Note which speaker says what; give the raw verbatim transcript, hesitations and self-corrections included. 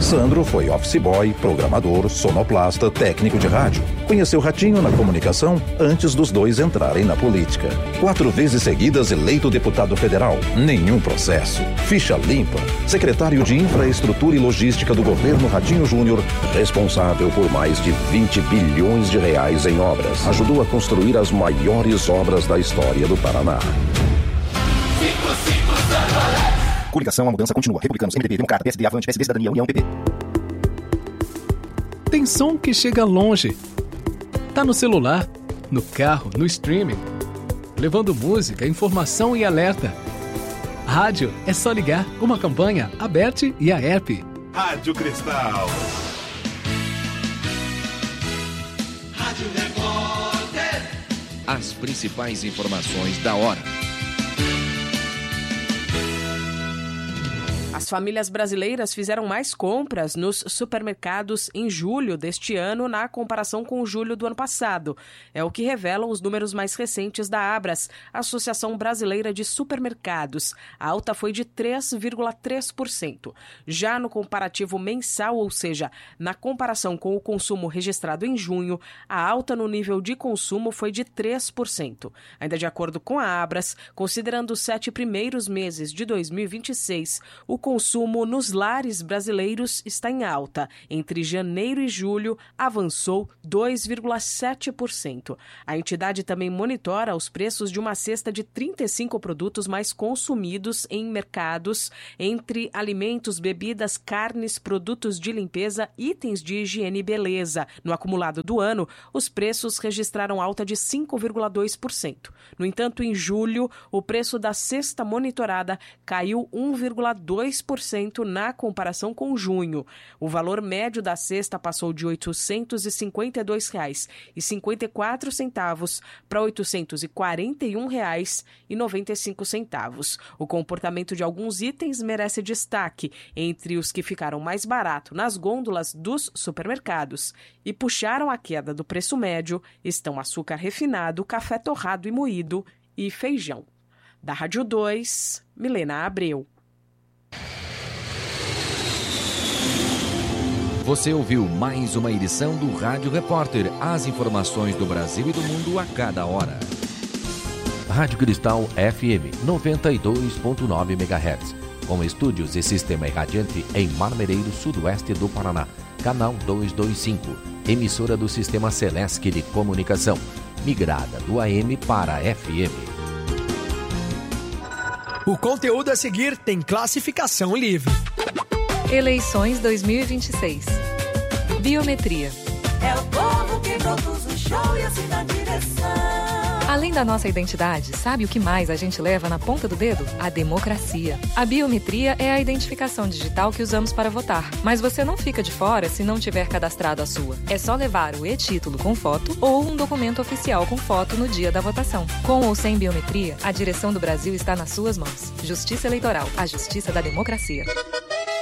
Speaker 1: Sandro foi office boy, programador, sonoplasta, técnico de rádio. Conheceu Ratinho na comunicação antes dos dois entrarem na política. Quatro vezes seguidas eleito deputado federal. Nenhum processo. Ficha limpa. Secretário de Infraestrutura e Logística do governo Ratinho Júnior, responsável por mais de vinte bilhões de reais em obras. Ajudou a construir as maiores obras da história do Paraná.
Speaker 2: Coligação, a mudança continua. Republicanos, M D B, Democrata, P S D, Avante, P S D, Cidadania, União, P P.
Speaker 3: Tem som que chega longe. Tá no celular, no carro, no streaming. Levando música, informação e alerta. Rádio é só ligar. Uma campanha aberta e a app.
Speaker 4: Rádio Cristal.
Speaker 5: Rádio Repórter.
Speaker 6: As principais informações da hora.
Speaker 7: As famílias brasileiras fizeram mais compras nos supermercados em julho deste ano na comparação com julho do ano passado. É o que revelam os números mais recentes da Abras, Associação Brasileira de Supermercados. A alta foi de três vírgula três por cento. Já no comparativo mensal, ou seja, na comparação com o consumo registrado em junho, a alta no nível de consumo foi de três por cento. Ainda de acordo com a Abras, considerando os sete primeiros meses de dois mil e vinte e seis, o consumo nos lares brasileiros está em alta. Entre janeiro e julho, avançou dois vírgula sete por cento. A entidade também monitora os preços de uma cesta de trinta e cinco produtos mais consumidos em mercados, entre alimentos, bebidas, carnes, produtos de limpeza, itens de higiene e beleza. No acumulado do ano, os preços registraram alta de cinco vírgula dois por cento. No entanto, em julho, o preço da cesta monitorada caiu um vírgula dois por cento na comparação com junho. O valor médio da cesta passou de oitocentos e cinquenta e dois reais e cinquenta e quatro centavos para oitocentos e quarenta e um reais e noventa e cinco centavos. O comportamento de alguns itens merece destaque. Entre os que ficaram mais barato nas gôndolas dos supermercados e puxaram a queda do preço médio estão açúcar refinado, café torrado e moído e feijão. Da Rádio dois, Milena Abreu.
Speaker 6: Você ouviu mais uma edição do Rádio Repórter. As informações do Brasil e do mundo a cada hora.
Speaker 8: Rádio Cristal F M noventa e dois ponto nove megahertz. Com estúdios e sistema irradiante em Marmereiro, sudoeste do Paraná. Canal duzentos e vinte e cinco. Emissora do Sistema Celesc de Comunicação. Migrada do A M para a F M.
Speaker 9: O conteúdo a seguir tem classificação livre.
Speaker 10: Eleições dois mil e vinte e seis. Biometria.
Speaker 5: É o povo que produz o show e assim na direção.
Speaker 10: Além da nossa identidade, sabe o que mais a gente leva na ponta do dedo? A democracia. A biometria é a identificação digital que usamos para votar. Mas você não fica de fora se não tiver cadastrado a sua. É só levar o e-título com foto ou um documento oficial com foto no dia da votação. Com ou sem biometria, a direção do Brasil está nas suas mãos. Justiça Eleitoral, a justiça da democracia.